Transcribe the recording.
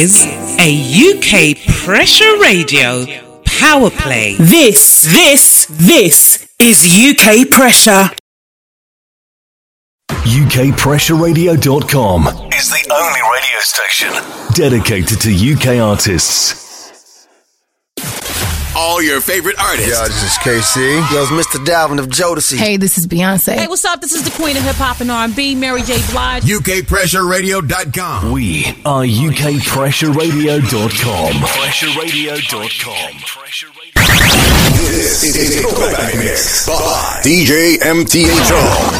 is a UK Pressure Radio power play. This is UK Pressure. UKPressureRadio.com is the only radio station dedicated to UK artists. All your favorite artists. Yo, this is KC. Yo, it's Mr. Dalvin of Jodeci. Hey, this is Beyonce. Hey, what's up? This is the queen of hip-hop and R&B, Mary J. Blige. UKPressureRadio.com. We are UKPressureRadio.com. PressureRadio.com. This is the Throwback Mix by DJ MTHO.